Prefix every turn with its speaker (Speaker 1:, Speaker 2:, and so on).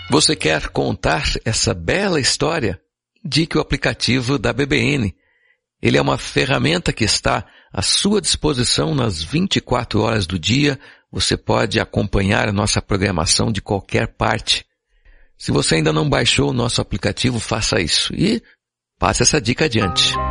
Speaker 1: Você quer contar essa bela história? Indique o aplicativo da BBN. Ele é uma ferramenta que está à sua disposição nas 24 horas do dia. Você pode acompanhar a nossa programação de qualquer parte. Se você ainda não baixou o nosso aplicativo, faça isso e passe essa dica adiante.